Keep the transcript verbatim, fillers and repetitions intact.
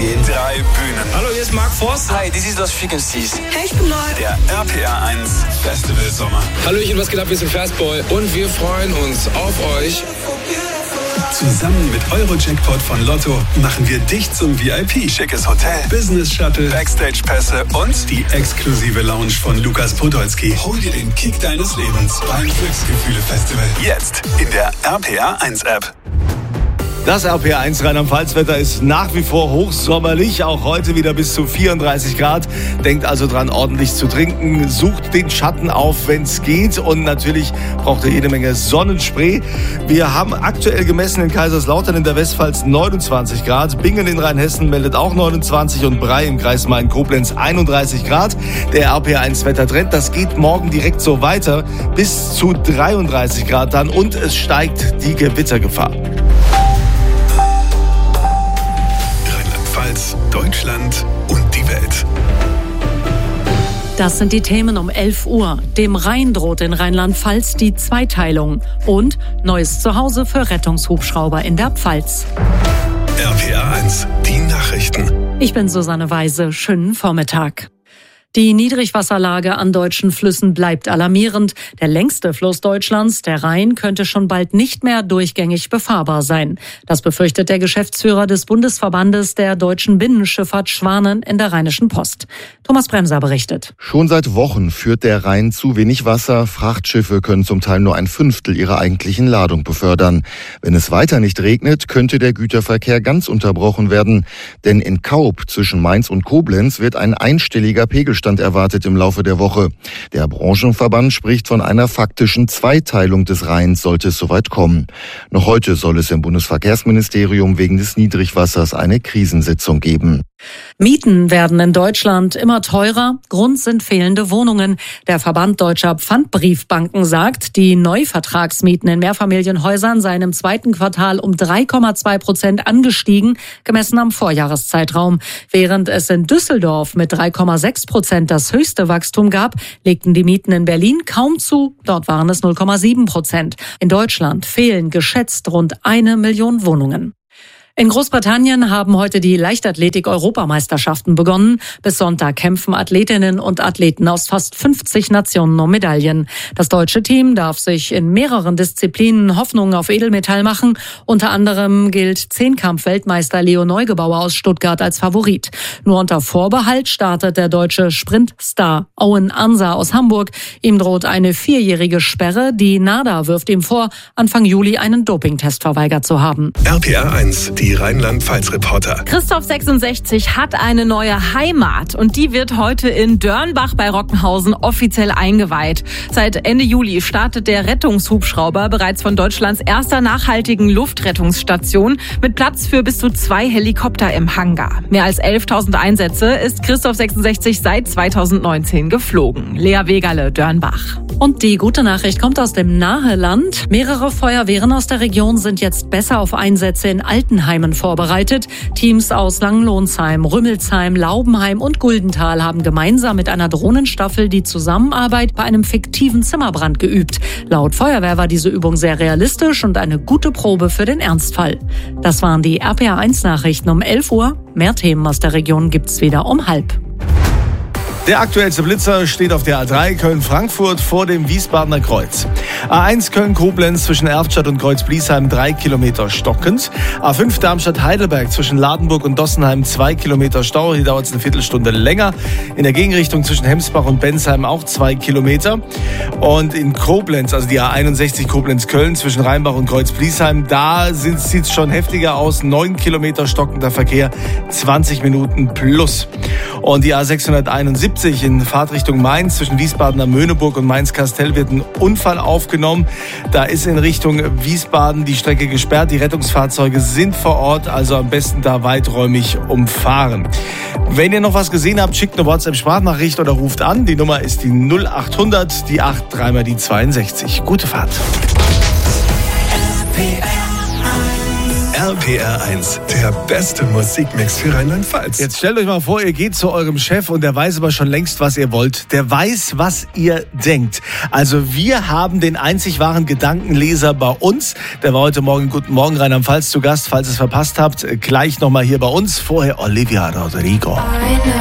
Jens. Drei Bühnen. Hallo, hier ist Mark Forst. Hi, this is Lost Frequencies. Hey, ich bin Neu. Der R P R eins Festival Sommer. Hallöchen, was geht ab? Wir sind Fastboy und wir freuen uns auf euch. Zusammen mit Euro-Jackpot von Lotto machen wir dich zum V I P. Schickes Hotel, Business-Shuttle, Backstage-Pässe und die exklusive Lounge von Lukas Podolski. Hol dir den Kick deines Lebens beim Glücksgefühle-Festival. Jetzt in der R P R eins App. Das R P R eins Rheinland-Pfalz-Wetter ist nach wie vor hochsommerlich, auch heute wieder bis zu vierunddreißig Grad. Denkt also dran, ordentlich zu trinken, sucht den Schatten auf, wenn es geht, und natürlich braucht ihr jede Menge Sonnenspray. Wir haben aktuell gemessen in Kaiserslautern in der Westpfalz neunundzwanzig Grad, Bingen in Rheinhessen meldet auch neunundzwanzig und Bray im Kreis Main-Koblenz einunddreißig Grad. Der R P R eins Wettertrend, das geht morgen direkt so weiter, bis zu dreiunddreißig Grad dann, und es steigt die Gewittergefahr. Deutschland und die Welt. Das sind die Themen um elf Uhr. Dem Rhein droht in Rheinland-Pfalz die Zweiteilung. Und neues Zuhause für Rettungshubschrauber in der Pfalz. R P R eins, die Nachrichten. Ich bin Susanne Weise. Schönen Vormittag. Die Niedrigwasserlage an deutschen Flüssen bleibt alarmierend. Der längste Fluss Deutschlands, der Rhein, könnte schon bald nicht mehr durchgängig befahrbar sein. Das befürchtet der Geschäftsführer des Bundesverbandes der deutschen Binnenschifffahrt Schwanen in der Rheinischen Post. Thomas Bremser berichtet. Schon seit Wochen führt der Rhein zu wenig Wasser. Frachtschiffe können zum Teil nur ein Fünftel ihrer eigentlichen Ladung befördern. Wenn es weiter nicht regnet, könnte der Güterverkehr ganz unterbrochen werden. Denn in Kaub zwischen Mainz und Koblenz wird ein einstelliger Pegelstand erwartet im Laufe der Woche. Der Branchenverband spricht von einer faktischen Zweiteilung des Rheins, sollte es soweit kommen. Noch heute soll es im Bundesverkehrsministerium wegen des Niedrigwassers eine Krisensitzung geben. Mieten werden in Deutschland immer teurer. Grund sind fehlende Wohnungen. Der Verband Deutscher Pfandbriefbanken sagt, die Neuvertragsmieten in Mehrfamilienhäusern seien im zweiten Quartal um drei Komma zwei Prozent angestiegen, gemessen am Vorjahreszeitraum. Während es in Düsseldorf mit drei Komma sechs Prozent das höchste Wachstum gab, legten die Mieten in Berlin kaum zu. Dort waren es null Komma sieben Prozent. In Deutschland fehlen geschätzt rund eine Million Wohnungen. In Großbritannien haben heute die Leichtathletik-Europameisterschaften begonnen. Bis Sonntag kämpfen Athletinnen und Athleten aus fast fünfzig Nationen um Medaillen. Das deutsche Team darf sich in mehreren Disziplinen Hoffnungen auf Edelmetall machen. Unter anderem gilt Zehnkampf-Weltmeister Leo Neugebauer aus Stuttgart als Favorit. Nur unter Vorbehalt startet der deutsche Sprintstar Owen Ansa aus Hamburg. Ihm droht eine vierjährige Sperre. Die NADA wirft ihm vor, Anfang Juli einen Dopingtest verweigert zu haben. R P R eins. Die Rheinland-Pfalz-Reporter. Christoph sechsundsechzig hat eine neue Heimat und die wird heute in Dörnbach bei Rockenhausen offiziell eingeweiht. Seit Ende Juli startet der Rettungshubschrauber bereits von Deutschlands erster nachhaltigen Luftrettungsstation mit Platz für bis zu zwei Helikopter im Hangar. Mehr als elftausend Einsätze ist Christoph sechsundsechzig seit zweitausendneunzehn geflogen. Lea Wegerle, Dörnbach. Und die gute Nachricht kommt aus dem Naheland. Mehrere Feuerwehren aus der Region sind jetzt besser auf Einsätze in Altenheimen vorbereitet. Teams aus Langenlohnsheim, Rümmelsheim, Laubenheim und Guldenthal haben gemeinsam mit einer Drohnenstaffel die Zusammenarbeit bei einem fiktiven Zimmerbrand geübt. Laut Feuerwehr war diese Übung sehr realistisch und eine gute Probe für den Ernstfall. Das waren die R P R eins Nachrichten um elf Uhr. Mehr Themen aus der Region gibt's wieder um halb. Der aktuellste Blitzer steht auf der A drei Köln-Frankfurt vor dem Wiesbadener Kreuz. A eins Köln-Koblenz zwischen Erftstadt und Kreuz-Bliesheim drei Kilometer stockend. A fünf Darmstadt-Heidelberg zwischen Ladenburg und Dossenheim zwei Kilometer Stau. Hier dauert es eine Viertelstunde länger. In der Gegenrichtung zwischen Hemsbach und Bensheim auch zwei Kilometer. Und in Koblenz, also die A einundsechzig Koblenz-Köln zwischen Rheinbach und Kreuz-Bliesheim, da sieht es schon heftiger aus. neun Kilometer stockender Verkehr, zwanzig Minuten plus. Und die A sechshunderteinundsiebzig in Fahrtrichtung Mainz zwischen Wiesbadener Möhneburg und Mainz-Kastell wird ein Unfall aufgenommen. Da ist in Richtung Wiesbaden die Strecke gesperrt. Die Rettungsfahrzeuge sind vor Ort, also am besten da weiträumig umfahren. Wenn ihr noch was gesehen habt, schickt eine WhatsApp-Sprachnachricht oder ruft an. Die Nummer ist die null achthundert, die acht, dreimal die zweiundsechzig. Gute Fahrt. Immer P R eins, der beste Musikmix für Rheinland-Pfalz. Jetzt stellt euch mal vor, ihr geht zu eurem Chef und der weiß aber schon längst, was ihr wollt. Der weiß, was ihr denkt. Also wir haben den einzig wahren Gedankenleser bei uns. Der war heute Morgen Guten Morgen Rheinland-Pfalz zu Gast. Falls ihr es verpasst habt, gleich nochmal hier bei uns. Vorher Olivia Rodrigo.